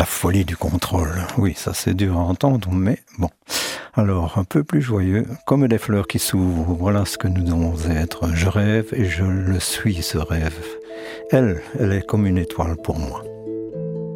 folie du contrôle. Oui, ça c'est dur à entendre, mais bon. Alors, un peu plus joyeux, comme des fleurs qui s'ouvrent, voilà ce que nous devons être. Je rêve et je le suis, ce rêve. Elle est comme une étoile pour moi.